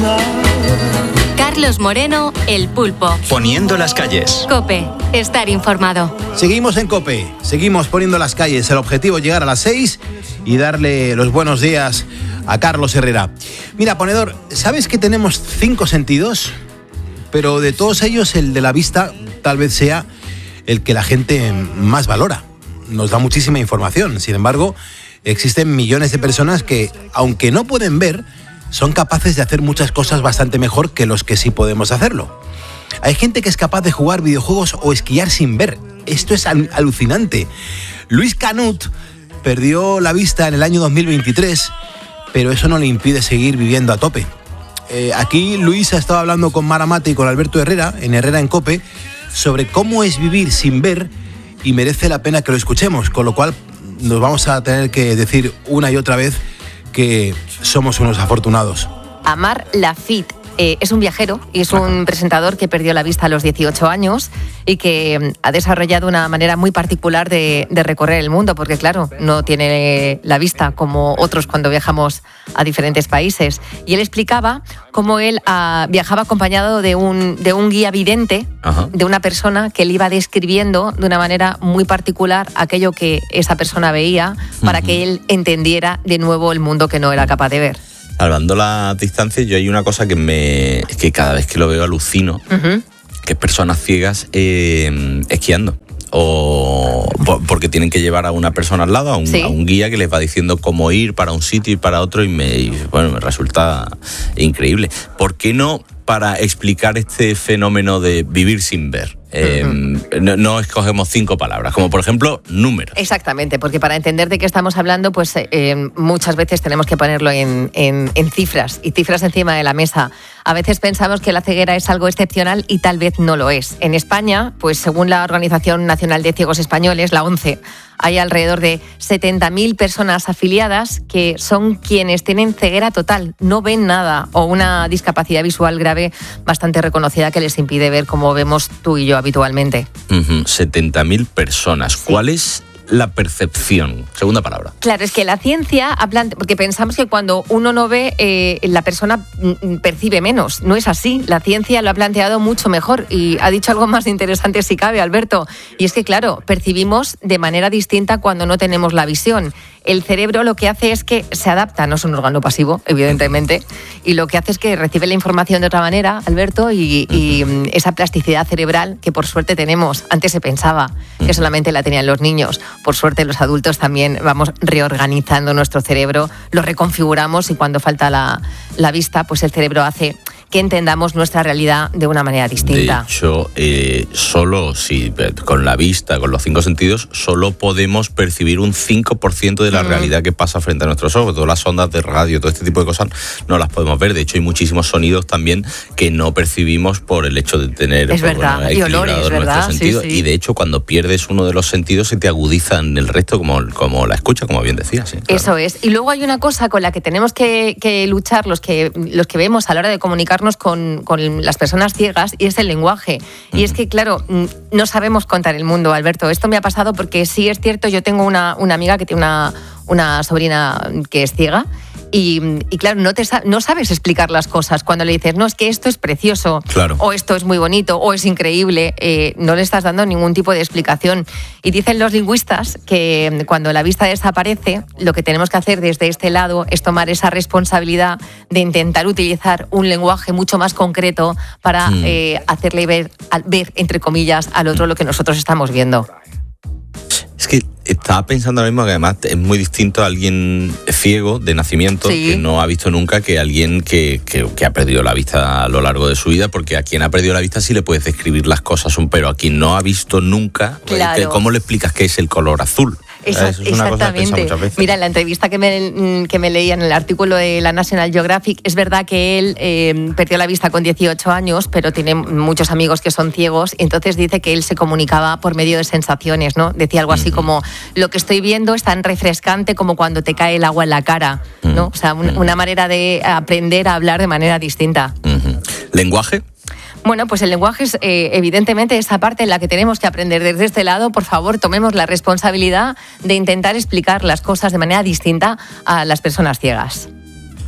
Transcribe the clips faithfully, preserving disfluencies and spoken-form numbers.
Carlos Moreno, El Pulpo. Poniendo las calles. COPE, estar informado. Seguimos en COPE, seguimos poniendo las calles. El objetivo es llegar a las seis y darle los buenos días a Carlos Herrera. Mira, ponedor, ¿sabes que tenemos cinco sentidos? Pero de todos ellos, el de la vista tal vez sea el que la gente más valora. Nos da muchísima información. Sin embargo, existen millones de personas que, aunque no pueden ver, son capaces de hacer muchas cosas bastante mejor que los que sí podemos hacerlo. Hay gente que es capaz de jugar videojuegos o esquiar sin ver. Esto es al- alucinante. Luis Canut perdió la vista en el año dos mil veintitrés, pero eso no le impide seguir viviendo a tope. Eh, aquí Luis ha estado hablando con Mara Mate y con Alberto Herrera, en Herrera en COPE, sobre cómo es vivir sin ver, y merece la pena que lo escuchemos, con lo cual nos vamos a tener que decir una y otra vez que somos unos afortunados. Amar Lafitte eh, es un viajero y es un presentador que perdió la vista a los dieciocho años y que ha desarrollado una manera muy particular de, de recorrer el mundo, porque claro, no tiene la vista como otros cuando viajamos a diferentes países. Y él explicaba cómo él uh, viajaba acompañado de un, de un guía vidente, Ajá. de una persona que le iba describiendo de una manera muy particular aquello que esa persona veía para uh-huh. que él entendiera de nuevo el mundo que no era capaz de ver. Salvando las distancias, yo hay una cosa que me que cada vez que lo veo alucino, uh-huh. que es personas ciegas eh, esquiando. O porque tienen que llevar a una persona al lado, a un, sí. a un guía que les va diciendo cómo ir para un sitio y para otro, y me, y, bueno, me resulta increíble. ¿Por qué no para explicar este fenómeno de vivir sin ver? Eh, uh-huh. no, no escogemos cinco palabras, como por ejemplo números. Exactamente, porque para entender de qué estamos hablando, pues eh, muchas veces tenemos que ponerlo en, en, en cifras y cifras encima de la mesa. A veces pensamos que la ceguera es algo excepcional y tal vez no lo es. En España, pues según la Organización Nacional de Ciegos Españoles, la ONCE, hay alrededor de setenta mil personas afiliadas que son quienes tienen ceguera total, no ven nada, o una discapacidad visual grave bastante reconocida que les impide ver como vemos tú y yo habitualmente. Uh-huh. setenta mil personas. Sí. ¿Cuál es la percepción? Segunda palabra. Claro, es que la ciencia ha planteado, porque pensamos que cuando uno no ve, eh, la persona percibe menos. No es así. La ciencia lo ha planteado mucho mejor y ha dicho algo más interesante si cabe, Alberto. Y es que, claro, percibimos de manera distinta cuando no tenemos la visión. El cerebro lo que hace es que se adapta, no es un órgano pasivo, evidentemente, y lo que hace es que recibe la información de otra manera, Alberto, y, y esa plasticidad cerebral que por suerte tenemos. Antes se pensaba que solamente la tenían los niños. Por suerte los adultos también vamos reorganizando nuestro cerebro, lo reconfiguramos, y cuando falta la, la vista, pues el cerebro hace que entendamos nuestra realidad de una manera distinta. De hecho, eh, solo si con la vista, con los cinco sentidos, solo podemos percibir un cinco por ciento de la mm. realidad que pasa frente a nuestros ojos. Todas las ondas de radio, todo este tipo de cosas no las podemos ver. De hecho, hay muchísimos sonidos también que no percibimos por el hecho de tener es verdad. Bueno, y olores, ¿verdad? Sí, sí. Y de hecho, cuando pierdes uno de los sentidos, se te agudizan el resto, como, como la escucha, como bien decías. Sí, claro. Eso es. Y luego hay una cosa con la que tenemos que, que luchar los que, los que vemos a la hora de comunicarnos Con, con las personas ciegas, y es el lenguaje. Y uh-huh. es que, claro, no sabemos contar el mundo, Alberto. Esto me ha pasado porque sí es cierto, yo tengo una, una amiga que tiene una, una sobrina que es ciega. Y, y claro, no, te, no sabes explicar las cosas. Cuando le dices, no, es que esto es precioso, claro. o esto es muy bonito, o es increíble, eh, no le estás dando ningún tipo de explicación. Y dicen los lingüistas que cuando la vista desaparece, lo que tenemos que hacer desde este lado es tomar esa responsabilidad de intentar utilizar un lenguaje mucho más concreto para mm. eh, hacerle ver, ver, entre comillas, al otro lo que nosotros estamos viendo. Es que estaba pensando ahora mismo que además es muy distinto a alguien ciego de nacimiento, sí. que no ha visto nunca, que alguien que, que, que ha perdido la vista a lo largo de su vida, porque a quien ha perdido la vista sí le puedes describir las cosas, pero a quien no ha visto nunca, claro. ¿cómo le explicas qué es el color azul? Exact, Eso es una exactamente. Cosa que muchas veces. Mira, en la entrevista que me, que me leía en el artículo de la National Geographic, es verdad que él eh, perdió la vista con dieciocho años, pero tiene muchos amigos que son ciegos, y entonces dice que él se comunicaba por medio de sensaciones, ¿no? Decía algo así uh-huh. como, lo que estoy viendo es tan refrescante como cuando te cae el agua en la cara, ¿no? Uh-huh. O sea, un, una manera de aprender a hablar de manera distinta. Uh-huh. ¿Lenguaje? Bueno, pues el lenguaje es eh, evidentemente esa parte en la que tenemos que aprender desde este lado. Por favor, tomemos la responsabilidad de intentar explicar las cosas de manera distinta a las personas ciegas.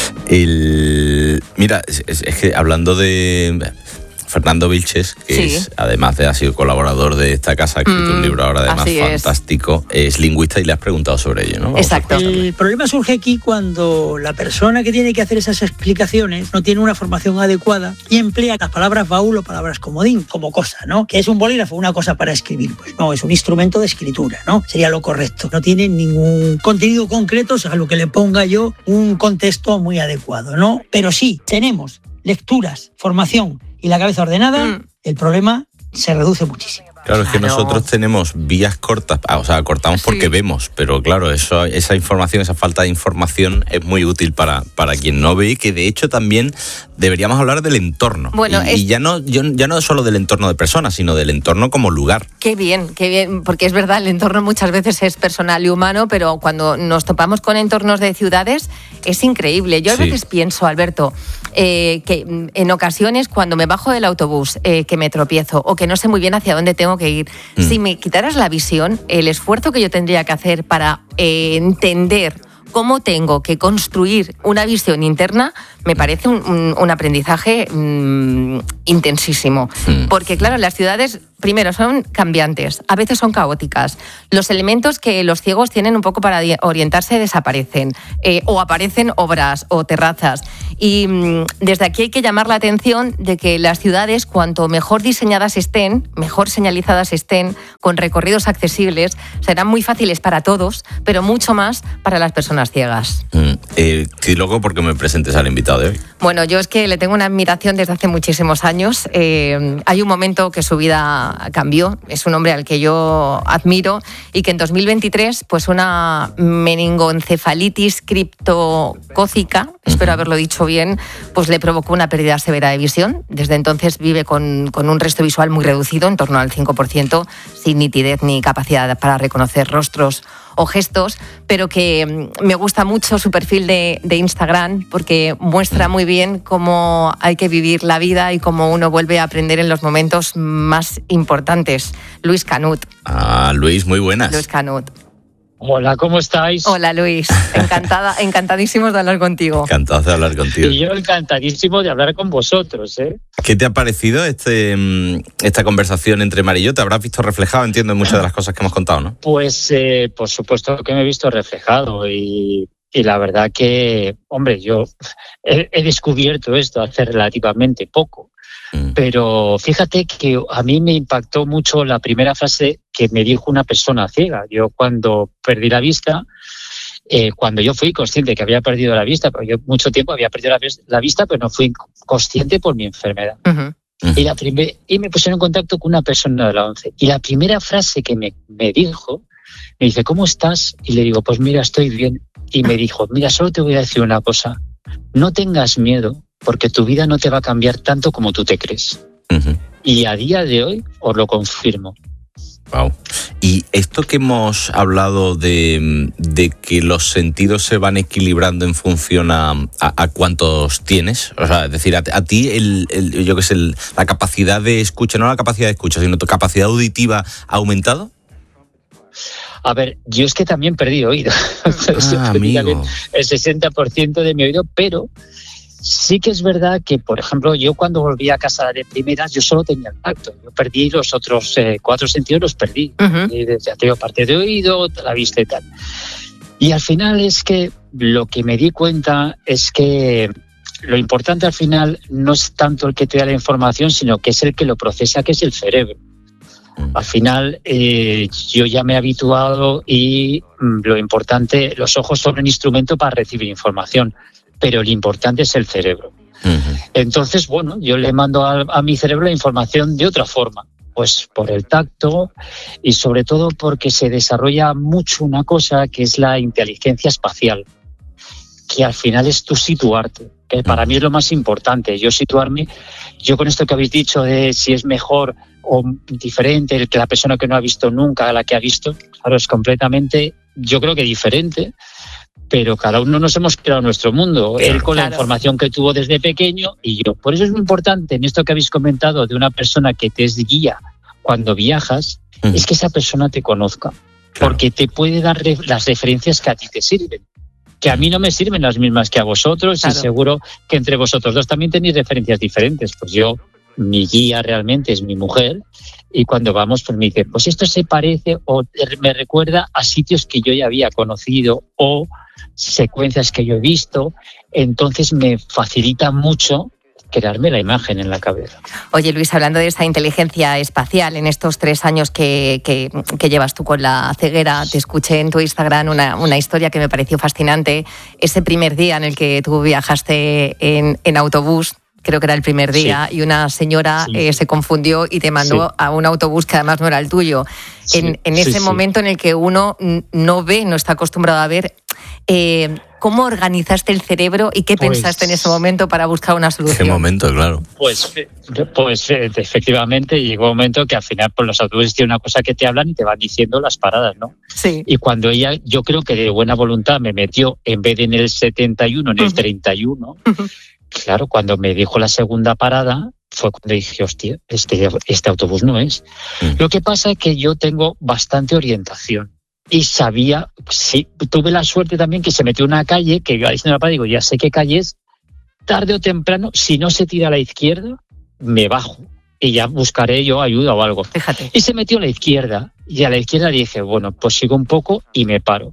El, mira, es, es que hablando de Fernando Vilches, que sí. es, además de ha sido colaborador de esta casa, ha escrito mm, un libro ahora además fantástico, es. es lingüista y le has preguntado sobre ello, ¿no? Vamos Exacto. El problema surge aquí cuando la persona que tiene que hacer esas explicaciones no tiene una formación adecuada y emplea las palabras baúl o palabras comodín como cosa, ¿no? Que es un bolígrafo, una cosa para escribir. Pues no, es un instrumento de escritura, ¿no? Sería lo correcto. No tiene ningún contenido concreto, a lo que le ponga yo un contexto muy adecuado, ¿no? Pero sí, tenemos lecturas, formación y la cabeza ordenada, mm. el problema se reduce muchísimo. Claro, es que claro. nosotros tenemos vías cortas, o sea, cortamos porque sí. vemos, pero claro, eso, esa información, esa falta de información es muy útil para, para quien no ve, que de hecho también deberíamos hablar del entorno. Bueno, y, es... y ya no yo, ya no solo del entorno de personas, sino del entorno como lugar. Qué bien, qué bien, porque es verdad, el entorno muchas veces es personal y humano, pero cuando nos topamos con entornos de ciudades es increíble. Yo a veces sí. pienso, Alberto, eh, que en ocasiones cuando me bajo del autobús, eh, que me tropiezo o que no sé muy bien hacia dónde tengo que ir, mm. si me quitaras la visión, el esfuerzo que yo tendría que hacer para eh, entender cómo tengo que construir una visión interna, me parece un, un, un aprendizaje mmm, intensísimo. Mm. Porque, claro, las ciudades, primero, son cambiantes, a veces son caóticas. Los elementos que los ciegos tienen un poco para orientarse desaparecen. Eh, o aparecen obras o terrazas. Y mmm, desde aquí hay que llamar la atención de que las ciudades, cuanto mejor diseñadas estén, mejor señalizadas estén, con recorridos accesibles, serán muy fáciles para todos, pero mucho más para las personas ciegas. Mm. Eh, estoy loco porque me presentes al invitado de hoy. Bueno, yo es que le tengo una admiración desde hace muchísimos años. Eh, hay un momento que su vida cambió. Es un hombre al que yo admiro y que en dos mil veintitrés, pues una meningoencefalitis criptocócica, uh-huh. espero haberlo dicho bien, pues le provocó una pérdida severa de visión. Desde entonces vive con, con un resto visual muy reducido, en torno al cinco por ciento, sin nitidez ni capacidad para reconocer rostros o gestos, pero que me gusta mucho su perfil de, de Instagram porque muestra muy bien cómo hay que vivir la vida y cómo uno vuelve a aprender en los momentos más importantes. Luis Canut. Ah, Luis, muy buenas. Luis Canut. Hola, ¿cómo estáis? Hola, Luis. Encantada, encantadísimos de hablar contigo. Encantado de hablar contigo. Y yo encantadísimo de hablar con vosotros, ¿eh? ¿Qué te ha parecido este, esta conversación entre Mar y yo? ¿Te habrás visto reflejado, entiendo, en muchas de las cosas que hemos contado, no? Pues, eh, por supuesto que me he visto reflejado y, y la verdad que, hombre, yo he, he descubierto esto hace relativamente poco. Pero fíjate que a mí me impactó mucho la primera frase que me dijo una persona ciega. Yo cuando perdí la vista, eh, cuando yo fui consciente que había perdido la vista, porque yo mucho tiempo había perdido la, la vista, pero no fui consciente por mi enfermedad. Uh-huh. Uh-huh. Y, la primer, y me pusieron en contacto con una persona de la ONCE. Y la primera frase que me, me dijo, me dice, ¿cómo estás? Y le digo, pues mira, estoy bien. Y me dijo, mira, solo te voy a decir una cosa. No tengas miedo, porque tu vida no te va a cambiar tanto como tú te crees. Uh-huh. Y a día de hoy os lo confirmo. Wow. Y esto que hemos hablado de, de que los sentidos se van equilibrando en función a, a, a cuántos tienes, o sea, es decir, a, a ti el, el, yo que sé, el, la capacidad de escucha, no la capacidad de escucha, sino tu capacidad auditiva ha aumentado. A ver, yo es que también perdí oído. Ah, amigo. El sesenta por ciento de mi oído, pero sí que es verdad que, por ejemplo, yo cuando volví a casa de primeras, yo solo tenía el tacto. Yo perdí los otros eh, cuatro sentidos, los perdí. Uh-huh. Y ya tengo parte de oído, la vista y tal. Y al final es que lo que me di cuenta es que lo importante al final no es tanto el que te da la información, sino que es el que lo procesa, que es el cerebro. Al final eh, yo ya me he habituado y mm, lo importante, los ojos son un instrumento para recibir información, pero lo importante es el cerebro. Uh-huh. Entonces, bueno, yo le mando a, a mi cerebro la información de otra forma, pues por el tacto y sobre todo porque se desarrolla mucho una cosa que es la inteligencia espacial, que al final es tú situarte, que para mí es lo más importante, yo situarme. Yo con esto que habéis dicho de si es mejor o diferente el que la persona que no ha visto nunca a la que ha visto, claro, es completamente, yo creo que diferente, pero cada uno nos hemos creado nuestro mundo, claro, él con claro. la información que tuvo desde pequeño y yo. Por eso es muy importante en esto que habéis comentado de una persona que te es guía cuando viajas, mm. es que esa persona te conozca, claro. porque te puede dar re- las referencias que a ti te sirven. que a mí no me sirven las mismas que a vosotros, claro. Y seguro que entre vosotros dos también tenéis referencias diferentes. Pues yo, mi guía realmente es mi mujer, y cuando vamos pues me dice, pues esto se parece o me recuerda a sitios que yo ya había conocido o secuencias que yo he visto, entonces me facilita mucho crearme la imagen en la cabeza. Oye, Luis, hablando de esa inteligencia espacial, en estos tres años que, que, que llevas tú con la ceguera, te escuché en tu Instagram una, una historia que me pareció fascinante. Ese primer día en el que tú viajaste en, en autobús, creo que era el primer día, sí. Y una señora sí. eh, se confundió y te mandó sí. a un autobús que además no era el tuyo. Sí. En, en ese sí, momento sí. en el que uno no ve, no está acostumbrado a ver, eh, ¿cómo organizaste el cerebro y qué pues, pensaste en ese momento para buscar una solución? ¿Qué momento, claro? Pues, pues efectivamente llegó un momento que al final pues, los autobuses tienen una cosa que te hablan y te van diciendo las paradas, ¿no? Sí. Y cuando ella, yo creo que de buena voluntad me metió, en vez de en el setenta y uno, en el treinta y uno, uh-huh. Claro, cuando me dijo la segunda parada, fue cuando dije, hostia, este, este autobús no es. Uh-huh. Lo que pasa es que yo tengo bastante orientación. Y sabía, sí, tuve la suerte también que se metió en una calle, que iba diciendo a la parada, digo, ya sé qué calle es, tarde o temprano, si no se tira a la izquierda, me bajo y ya buscaré yo ayuda o algo. Fíjate. Y se metió a la izquierda, y a la izquierda dije, bueno, pues sigo un poco y me paro.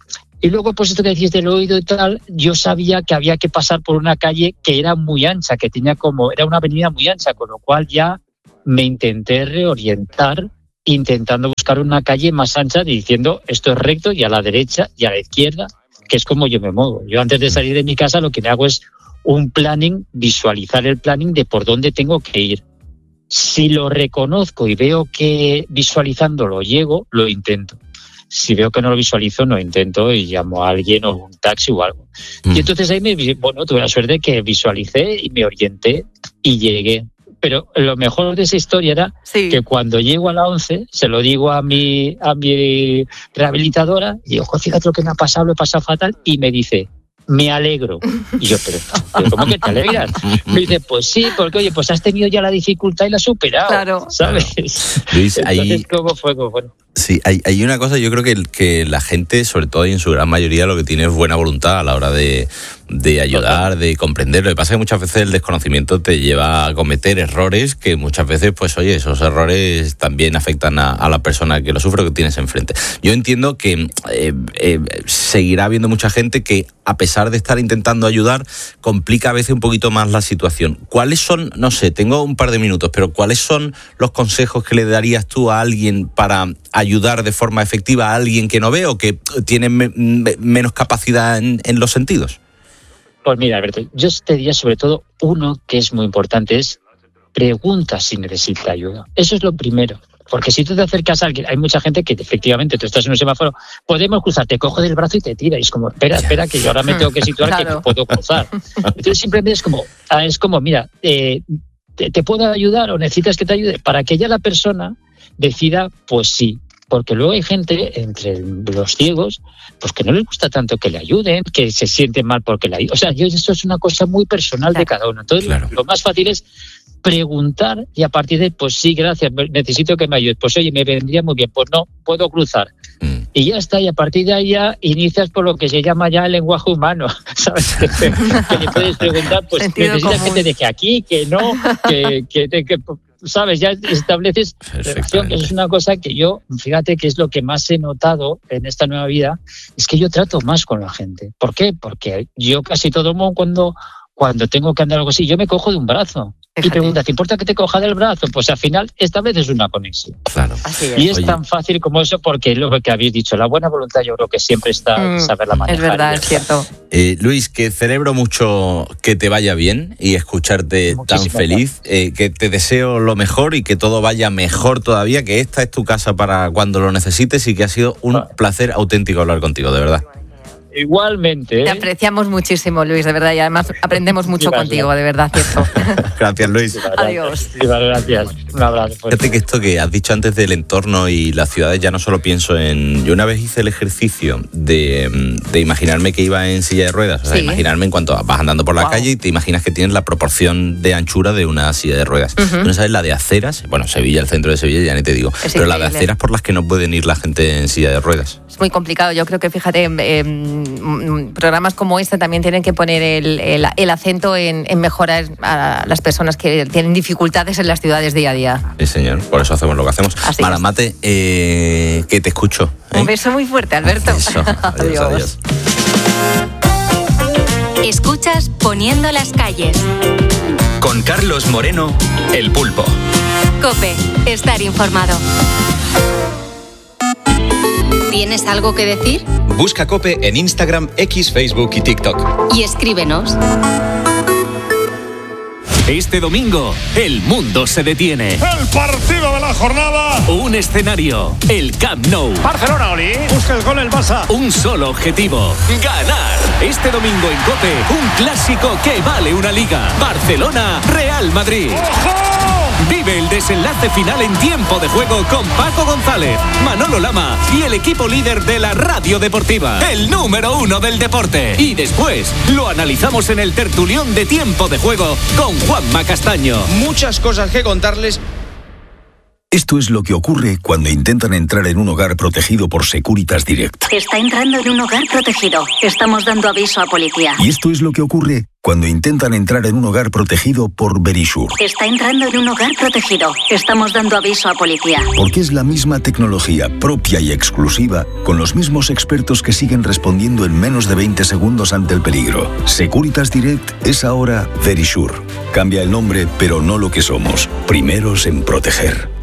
Y luego, pues esto que decís del oído y tal, yo sabía que había que pasar por una calle que era muy ancha, que tenía como, era una avenida muy ancha, con lo cual ya me intenté reorientar intentando buscar una calle más ancha diciendo esto es recto y a la derecha y a la izquierda, que es como yo me muevo. Yo antes de salir de mi casa lo que me hago es un planning, visualizar el planning de por dónde tengo que ir. Si lo reconozco y veo que visualizándolo llego, lo intento. Si veo que no lo visualizo, no intento y llamo a alguien o un taxi o algo. Mm. Y entonces ahí me, bueno, tuve la suerte que visualicé y me orienté y llegué. Pero lo mejor de esa historia era sí. que cuando llego a la once, se lo digo a mi, a mi rehabilitadora, y digo, fíjate lo que me ha pasado, lo he pasado fatal, y me dice, me alegro. Y yo, pero, pero ¿cómo que te alegras? Me dice, pues sí, porque oye, pues has tenido ya la dificultad y la has superado, claro. ¿sabes? Luis, ahí... Entonces, ¿cómo fue? ¿Cómo fue? Sí, hay, hay una cosa, yo creo que, que la gente, sobre todo y en su gran mayoría, lo que tiene es buena voluntad a la hora de, de ayudar, de comprender. Lo que pasa es que muchas veces el desconocimiento te lleva a cometer errores que muchas veces, pues oye, esos errores también afectan a, a la persona que lo sufre o que tienes enfrente. Yo entiendo que eh, eh, seguirá habiendo mucha gente que, a pesar de estar intentando ayudar, complica a veces un poquito más la situación. ¿Cuáles son, no sé, tengo un par de minutos, pero cuáles son los consejos que le darías tú a alguien para ayudar de forma efectiva a alguien que no ve o que tiene me, me, menos capacidad en, en los sentidos? Pues mira, Alberto, yo te diría sobre todo uno que es muy importante, es pregunta si necesita ayuda. Eso es lo primero. Porque si tú te acercas a alguien, hay mucha gente que efectivamente tú estás en un semáforo, podemos cruzar, te coge del brazo y te tira. Y es como, espera, espera, que yo ahora me tengo que situar claro. que no puedo cruzar. Entonces simplemente es como, es como mira, eh, te, ¿te puedo ayudar o necesitas que te ayude? Para que ya la persona decida, pues sí. Porque luego hay gente, entre los ciegos, pues que no les gusta tanto que le ayuden, que se sienten mal porque le ayuden. O sea, yo, eso es una cosa muy personal claro. de cada uno. Entonces, claro. lo más fácil es preguntar y a partir de, pues sí, gracias, necesito que me ayudes. Pues oye, me vendría muy bien. Pues no, puedo cruzar. Mm. Y ya está, y a partir de ahí ya inicias por lo que se llama ya el lenguaje humano, ¿sabes? Que, que le puedes preguntar, pues Sentido necesitas común. Que te deje aquí, que no, que... que, que, que ¿sabes? Ya estableces relación, que es una cosa que yo, fíjate que es lo que más he notado en esta nueva vida, es que yo trato más con la gente. ¿Por qué? Porque yo casi todo el mundo cuando, cuando tengo que andar algo así, yo me cojo de un brazo. Fíjate. Y pregunta, ¿te importa que te coja del brazo? Pues al final estableces una conexión. Claro. Así es. Y es Oye. tan fácil como eso porque lo que habéis dicho, la buena voluntad yo creo que siempre está en saberla manejar. Es verdad, es cierto. Eh, Luis, que celebro mucho que te vaya bien y escucharte Muchísimas tan feliz, eh, que te deseo lo mejor y que todo vaya mejor todavía, que esta es tu casa para cuando lo necesites y que ha sido un ah. placer auténtico hablar contigo, de verdad. Igualmente. ¿eh? Te apreciamos muchísimo, Luis, de verdad, y además aprendemos mucho gracias. Contigo, de verdad, cierto. Gracias, Luis. Adiós. Gracias. Un abrazo. Fíjate que esto que has dicho antes del entorno y las ciudades, ya no solo pienso en... Yo una vez hice el ejercicio de, de imaginarme que iba en silla de ruedas, o sea, sí. imaginarme en cuanto vas andando por la wow. calle y te imaginas que tienes la proporción de anchura de una silla de ruedas. Uh-huh. Tú no sabes la de aceras, bueno, Sevilla, el centro de Sevilla, ya ni te digo, es pero increíble. La de aceras por las que no pueden ir la gente en silla de ruedas. es muy complicado. Yo creo que, fíjate, eh, programas como este también tienen que poner el, el, el acento en, en mejorar a las personas que tienen dificultades en las ciudades día a día. Sí, señor, por eso hacemos lo que hacemos. Así Maramate, eh, que te escucho. ¿eh? Un beso muy fuerte, Alberto. Un beso. Adiós, adiós. adiós. Escuchas Poniendo las calles. Con Carlos Moreno, El Pulpo. COPE, estar informado. ¿Tienes algo que decir? Busca COPE en Instagram, X, Facebook y TikTok. Y escríbenos. Este domingo, el mundo se detiene. El partido de la jornada. Un escenario, el Camp Nou. Barcelona, Oli. Busca el gol el Barça. Un solo objetivo, ganar. Este domingo en COPE, un clásico que vale una liga. Barcelona, Real Madrid. ¡Ojo! Vive el desenlace final en tiempo de juego con Paco González, Manolo Lama y el equipo líder de la radio deportiva, el número uno del deporte. Y después lo analizamos en el tertulión de tiempo de juego con Juanma Castaño. Muchas cosas que contarles. Esto es lo que ocurre cuando intentan entrar en un hogar protegido por Securitas Direct. Está entrando en un hogar protegido. Estamos dando aviso a policía. Y esto es lo que ocurre cuando intentan entrar en un hogar protegido por Verisure. Está entrando en un hogar protegido. Estamos dando aviso a policía. Porque es la misma tecnología propia y exclusiva, con los mismos expertos que siguen respondiendo en menos de veinte segundos ante el peligro. Securitas Direct es ahora Verisure. Cambia el nombre, pero no lo que somos. Primeros en proteger.